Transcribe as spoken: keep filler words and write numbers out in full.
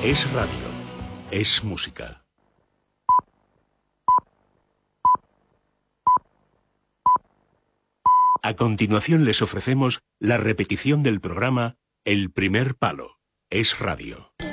Es radio. Es música. A continuación les ofrecemos la repetición del programa El Primer Palo. Es radio.